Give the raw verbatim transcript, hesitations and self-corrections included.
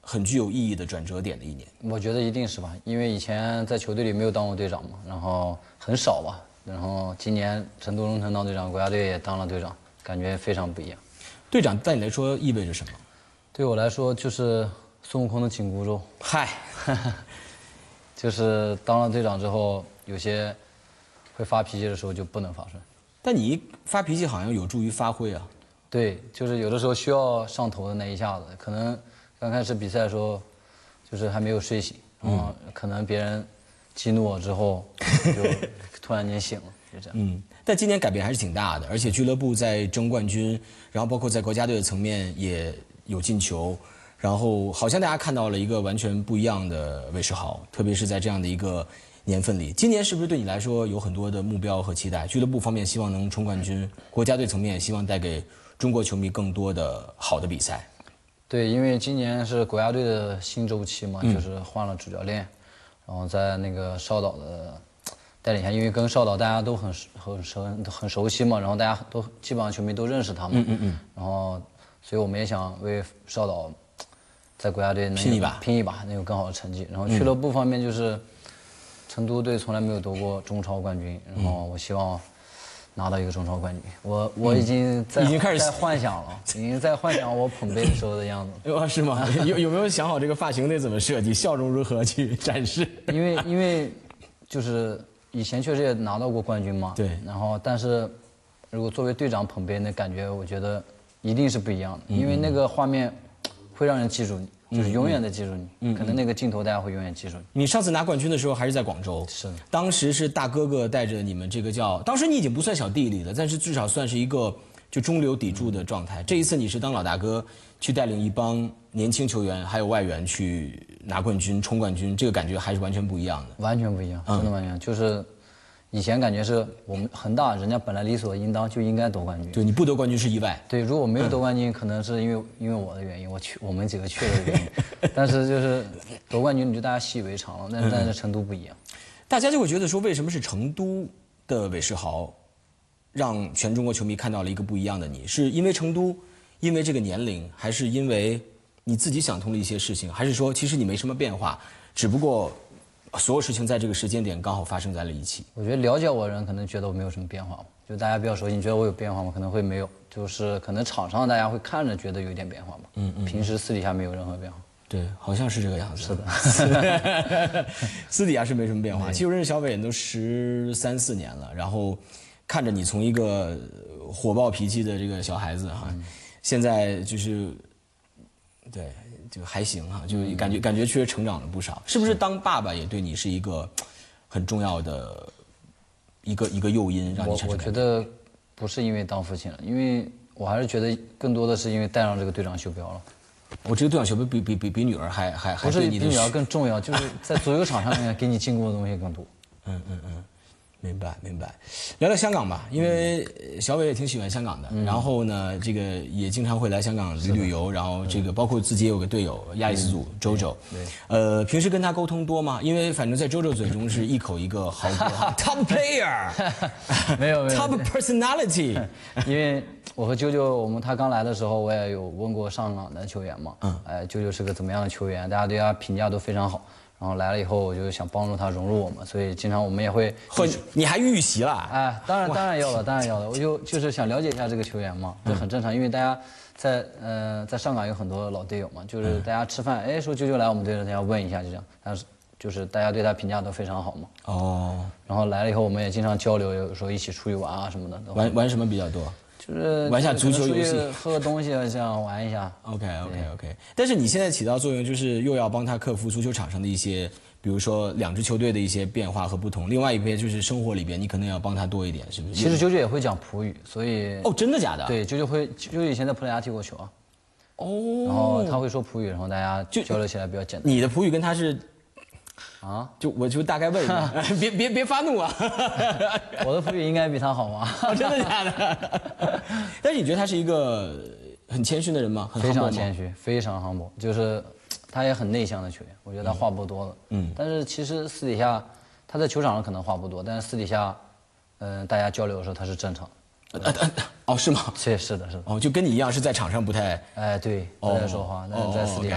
很具有意义的转折点的一年。 我觉得一定是吧，因为以前在球队里没有当过队长嘛，然后很少吧，然后今年陈都荣成当队长，国家队也当了队长，感觉非常不一样。 队长对你来说意味着什么？ 对我来说就是孙悟空的紧箍咒。 嗨， 就是当了队长之后，有些会发脾气的时候就不能发顺。 但你一发脾气好像有助于发挥啊。 对，就是有的时候需要上头的那一下子，可能刚开始比赛的时候，就是还没有睡醒，然后可能别人激怒我之后，就突然间醒了，就这样。 嗯，但今年改变还是挺大的，而且俱乐部在争冠军，然后包括在国家队的层面也有进球，然后好像大家看到了一个完全不一样的韦世豪，特别是在这样的一个年份里。今年是不是对你来说有很多的目标和期待？俱乐部方面希望能冲冠军，国家队层面希望带给中国球迷更多的好的比赛。 对，因为今年是国家队的新周期嘛， 嗯、 就是换了主教练，然后在那个邵导的带领下，因为跟邵导大家都很很熟很熟悉嘛，然后大家都基本上球迷都认识他嘛， 嗯嗯嗯， 然后所以我们也想为邵导在国家队拼一把， 拼一把，能有更好的成绩。然后俱乐部方面就是成都队从来没有夺过中超冠军，然后我希望拿到一个中超冠军。我我已经在、 嗯、已经开始在幻想了，已经在幻想我捧杯的时候的样子。 哦，是吗？有有没有想好这个发型得怎么设计，笑容如何去展示？ 因为因为就是以前确实也拿到过冠军嘛， 对。 然后但是如果作为队长捧杯，那感觉我觉得一定是不一样的，嗯、因为那个画面会让人记住你，就是永远的记住你。嗯、可能那个镜头大家会永远记住你。 你上次拿冠军的时候还是在广州， 是的， 当时是大哥哥带着你们这个叫，当时你已经不算小弟弟了，但是至少算是一个就中流砥柱的状态。这一次你是当老大哥，去带领一帮年轻球员还有外援去拿冠军、冲冠军，这个感觉还是完全不一样的。 完全不一样，真的完全、嗯、就是以前感觉是我们恒大，人家本来理所应当就应该夺冠军。 对，你不夺冠军是意外。 对，如果没有夺冠军，嗯、可能是因为因为我的原因，我去我们几个去的原因。但是就是夺冠军，你就大家习以为常了。但是但是成都不一样， 大家就会觉得说，为什么是成都的韦世豪，让全中国球迷看到了一个不一样的你？是因为成都，因为这个年龄，还是因为你自己想通了一些事情，还是说其实你没什么变化，只不过所有事情在这个时间点刚好发生在了一起？ 我觉得了解我的人可能觉得我没有什么变化，就大家比较熟悉，你觉得我有变化吗？可能会没有，就是可能场上大家会看着觉得有一点变化嘛。嗯嗯。平时私底下没有任何变化。 对，好像是这个样子。 是的， 私底下是没什么变化。其实我认识小伟也都十三四年了，然后看着你从一个火爆脾气的这个小孩子哈，嗯、现在就是，对，就还行哈，就感觉、嗯、感觉确实成长了不少。是不是当爸爸也对你是一个很重要的一个一个诱因，让你产生？ 我我觉得不是因为当父亲了，因为我还是觉得更多的是因为带上这个队长袖标了。 我这个队长袖标比比比比女儿还还还对你的，不是比女儿更重要，就是在足球场上面给你经过的东西更多。 嗯嗯嗯，明白明白。聊聊香港吧，因为小伟也挺喜欢香港的，嗯、然后呢，这个也经常会来香港旅旅游，然后这个包括自己也有个队友亚里斯祖周周，对，呃，平时跟他沟通多吗？因为反正在周周嘴中是一口一个豪哥，top player， 没有没有 ，top personality， 因为。我和啾啾，我们他刚来的时候，我也有问过上港的球员嘛，嗯，哎，啾啾是个怎么样的球员？大家对他评价都非常好。然后来了以后，我就想帮助他融入我们，所以经常我们也会。 会，你还预习了？ 哎，当然当然要了，当然要了。我就就是想了解一下这个球员嘛，这很正常，因为大家在呃在上港有很多老队友嘛，就是大家吃饭，哎，说啾啾来我们队了，他要问一下，就这样。但是就是大家对他评价都非常好嘛。哦。然后来了以后，我们也经常交流，有时候一起出去玩啊什么的。 玩玩什么比较多？ 就是玩下足球游戏， 喝个东西这样玩一下。 OK OK OK。但是你现在起到作用，就是又要帮他克服足球场上的一些，比如说两支球队的一些变化和不同。另外一边就是生活里边，你可能要帮他多一点，是不是？ 其实啾啾也会讲葡语，所以哦，真的假的？ 对，啾啾会，啾啾以前在葡萄牙踢过球啊。哦。然后他会说葡语，然后大家就交流起来比较简单。 你的葡语跟他是？ 啊， 就我就大概问一下，别别别发怒啊！ 我的葡语应该比他好吗？ 真的假的？但是你觉得他是一个很谦逊的人吗？ 非常谦虚，非常 humble， 就是他也很内向的球员。我觉得他话不多了，嗯，但是其实私底下他在球场上可能话不多，但是私底下，嗯、呃，大家交流的时候他是正常的。 呃呃哦，是吗？ 是是的，是的。 哦，就跟你一样是在场上不太， 哎，对，不太说话，但是在私底下。